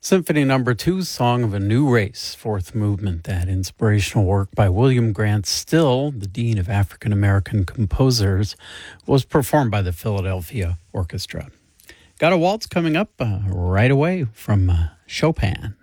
Symphony Number 2, Song of a New Race, fourth movement. That inspirational work by William Grant Still, the Dean of African American Composers, was performed by the Philadelphia Orchestra. Got a waltz coming up right away from Chopin.